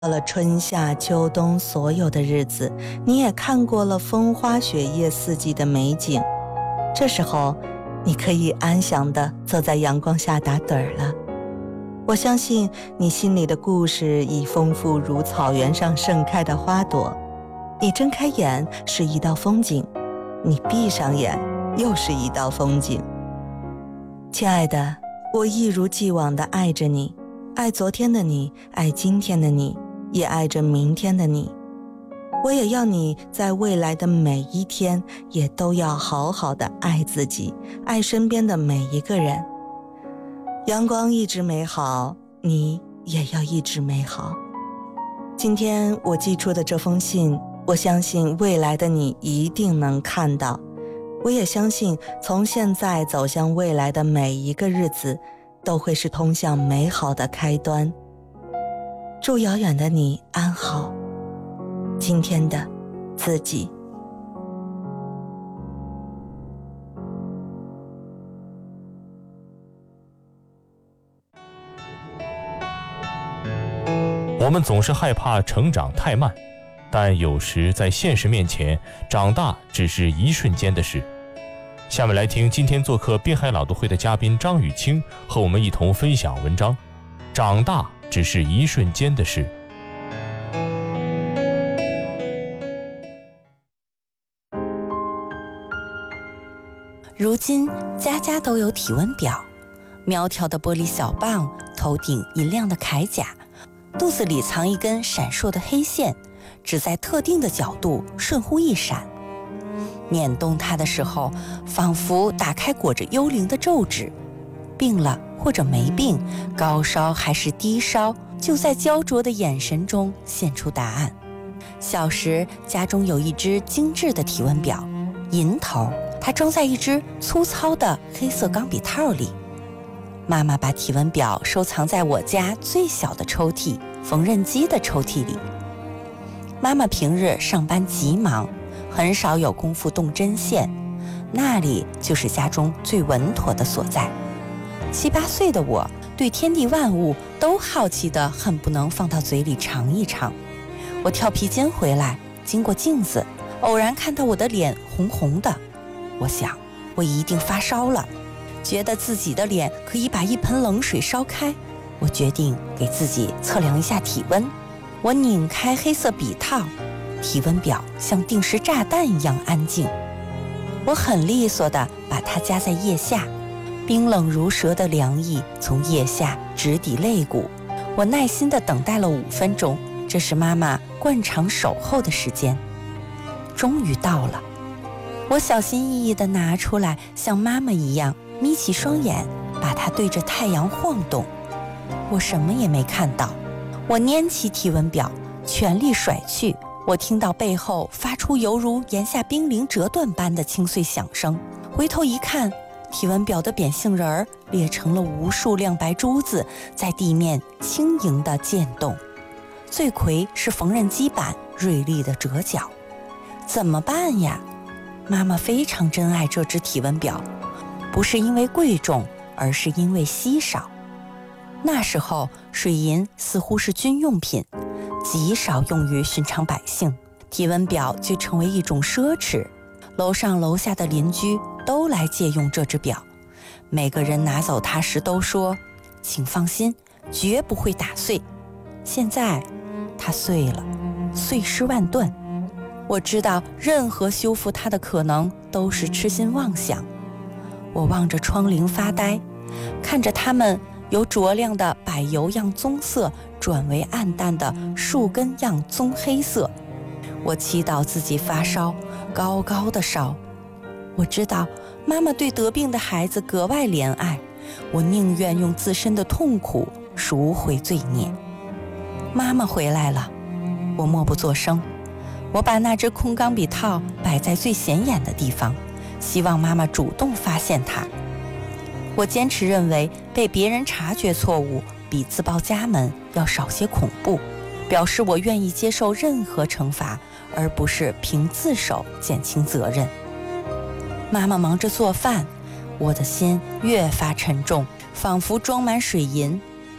到了春夏秋冬所有的日子，你也看过了风花雪月四季的美景。这时候，你可以安详地坐在阳光下打盹儿了。我相信你心里的故事已丰富如草原上盛开的花朵。你睁开眼是一道风景，你闭上眼又是一道风景。亲爱的，我一如既往地爱着你，爱昨天的你，爱今天的你，也爱着明天的你。我也要你在未来的每一天也都要好好的爱自己，爱身边的每一个人。阳光一直美好，你也要一直美好。今天我寄出的这封信，我相信未来的你一定能看到。我也相信从现在走向未来的每一个日子都会是通向美好的开端。祝遥远的你安好。今天的自己。 我们总是害怕成长太慢，但有时在现实面前，长大只是一瞬间的事。下面来听今天做客滨海朗读会的嘉宾张雨清和我们一同分享文章《长大只是一瞬间的事》。 如今家家都有体温表，苗条的玻璃小棒，头顶银亮的铠甲，肚子里藏一根闪烁的黑线，只在特定的角度瞬忽一闪。捻动它的时候，仿佛打开裹着幽灵的皱纸，病了或者没病，高烧还是低烧，就在焦灼的眼神中现出答案。小时家中有一只精致的体温表，银头，它装在一只粗糙的黑色钢笔套里。妈妈把体温表收藏在我家最小的抽屉，缝纫机的抽屉里。妈妈平日上班极忙，很少有功夫动针线，那里就是家中最稳妥的所在。7、8岁的我对天地万物都好奇得恨不能放到嘴里尝一尝。我跳皮筋回来，经过镜子，偶然看到我的脸红红的，我想我一定发烧了，觉得自己的脸可以把一盆冷水烧开。我决定给自己测量一下体温。我拧开黑色笔套，体温表像定时炸弹一样安静。我很利索地把它夹在腋下，冰冷如蛇的凉意从腋下直抵肋骨。我耐心地等待了5分钟，这是妈妈惯常守候的时间。终于到了，我小心翼翼地拿出来，像妈妈一样眯起双眼，把它对着太阳晃动。我什么也没看到。我拈起体温表，全力甩去。我听到背后发出犹如檐下冰凌折断般的清脆响声，回头一看，体温表的扁杏仁儿裂成了无数亮白珠子，在地面轻盈地溅动。罪魁是缝纫机板锐利的折角。怎么办呀？妈妈非常珍爱这只体温表，不是因为贵重，而是因为稀少。那时候水银似乎是军用品，极少用于寻常百姓，体温表就成为一种奢侈。楼上楼下的邻居都来借用这只表，每个人拿走它时都说：“请放心，绝不会打碎。”现在它碎了，碎尸万段。我知道任何修复它的可能都是痴心妄想。我望着窗棂发呆，看着它们由灼亮的柏油样棕色转为暗淡的树根样棕黑色。我祈祷自己发烧，高高的烧。我知道妈妈对得病的孩子格外怜爱，我宁愿用自身的痛苦赎回罪孽。妈妈回来了，我默不作声。我把那只空钢笔套摆在最显眼的地方，希望妈妈主动发现它。我坚持认为被别人察觉错误比自报家门要少些恐怖，表示我愿意接受任何惩罚，而不是凭自首减轻责任。妈妈忙着做饭，我的心越发沉重，仿佛装满水银。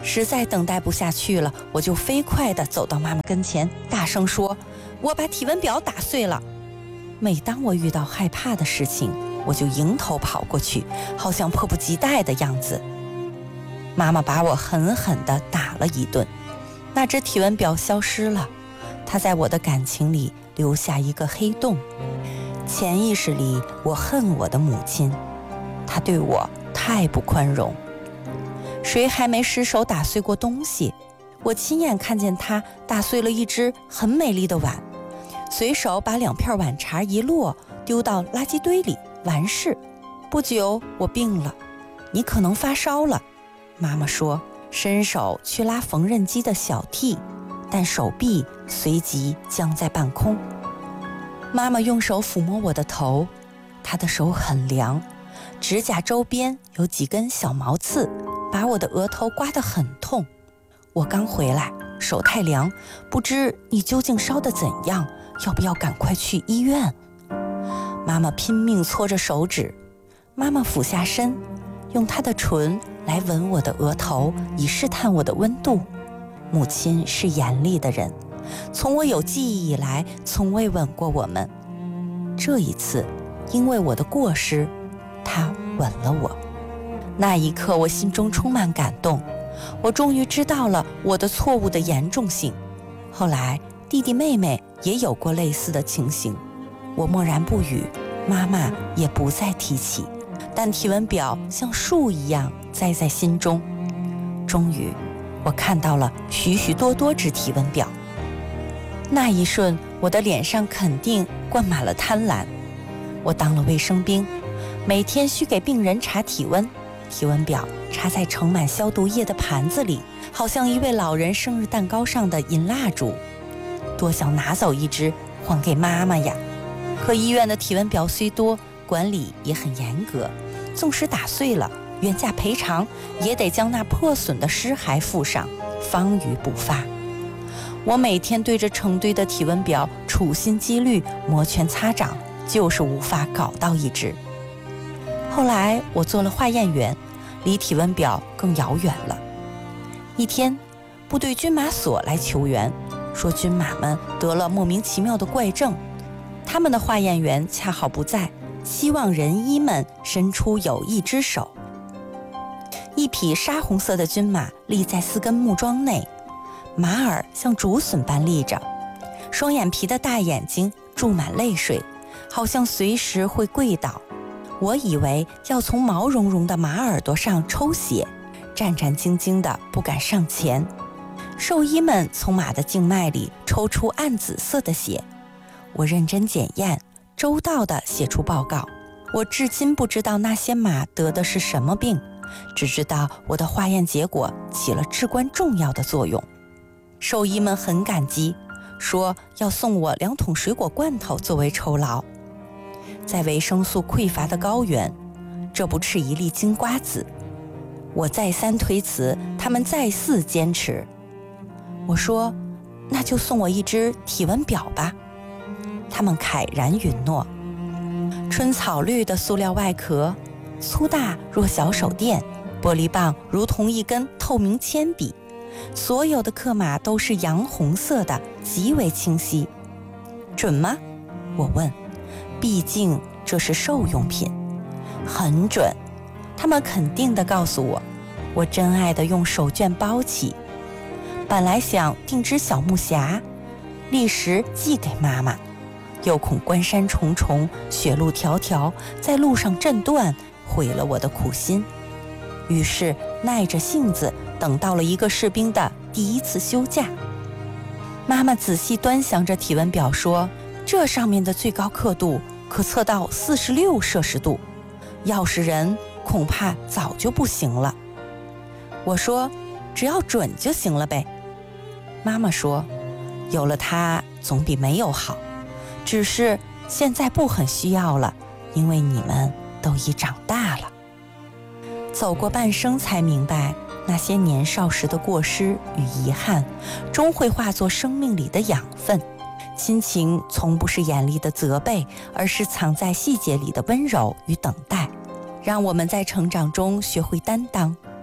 实在等待不下去了，我就飞快地走到妈妈跟前，大声说：“我把体温表打碎了。”每当我遇到害怕的事情，我就迎头跑过去，好像迫不及待的样子。妈妈把我狠狠地打了一顿，那只体温表消失了，它在我的感情里留下一个黑洞。潜意识里，我恨我的母亲，她对我太不宽容。谁还没失手打碎过东西？我亲眼看见她打碎了一只很美丽的碗，随手把2片碗茶一落，丢到垃圾堆里，完事。不久我病了，你可能发烧了。妈妈说，伸手去拉缝纫机的小屉，但手臂随即僵在半空。妈妈用手抚摸我的头，她的手很凉，指甲周边有几根小毛刺，把我的额头刮得很痛。我刚回来，手太凉，不知你究竟烧得怎样，要不要赶快去医院？妈妈拼命搓着手指，妈妈俯下身，用她的唇来吻我的额头，以试探我的温度。母亲是严厉的人，从我有记忆以来，从未吻过我们。这一次，因为我的过失，她吻了我。那一刻，我心中充满感动，我终于知道了我的错误的严重性。后来，弟弟妹妹也有过类似的情形，我默然不语，妈妈也不再提起，但体温表像树一样栽在心中。终于，我看到了许许多多只体温表。那一瞬，我的脸上肯定灌满了贪婪。我当了卫生兵，每天需给病人查体温，体温表插在盛满消毒液的盘子里，好像一位老人生日蛋糕上的银蜡烛。多想拿走一只还给妈妈呀！可医院的体温表虽多，管理也很严格，纵使打碎了，原价赔偿也得将那破损的尸骸附上，方予补发。我每天对着成堆的体温表处心积虑，摩拳擦掌，就是无法搞到一只。后来我做了化验员，离体温表更遥远了。一天，部队军马所来求援，说军马们得了莫名其妙的怪症，他们的化验员恰好不在，希望人医们伸出有益之手。一匹沙红色的军马立在4根木桩内，马耳像竹笋般立着，双眼皮的大眼睛注满泪水，好像随时会跪倒。我以为要从毛茸茸的马耳朵上抽血，战战兢兢地不敢上前。兽医们从马的静脉里抽出暗紫色的血，我认真检验，周到地写出报告。我至今不知道那些马得的是什么病，只知道我的化验结果起了至关重要的作用。兽医们很感激，说要送我2桶水果罐头作为酬劳。在维生素匮乏的高原，这不是一粒金瓜子。我再三推辞，他们再四坚持。我说，那就送我一只体温表吧。他们慨然允诺。春草绿的塑料外壳，粗大若小手电，玻璃棒如同一根透明铅笔，所有的刻码都是洋红色的，极为清晰。准吗？我问。毕竟这是兽用品。很准，他们肯定地告诉我。我珍爱地用手绢包起，本来想订只小木匣，立时寄给妈妈，又恐关山重重，雪路迢迢，在路上震断，毁了我的苦心。于是耐着性子等到了一个士兵的第1次休假。妈妈仔细端详着体温表说，这上面的最高刻度可测到46摄氏度，要是人恐怕早就不行了。我说，只要准就行了呗。妈妈说，有了它总比没有好，只是现在不很需要了，因为你们都已长大了。走过半生才明白，那些年少时的过失与遗憾，终会化作生命里的养分。亲情从不是严厉的责备，而是藏在细节里的温柔与等待，让我们在成长中学会担当，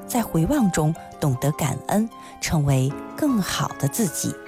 在回望中懂得感恩，成为更好的自己。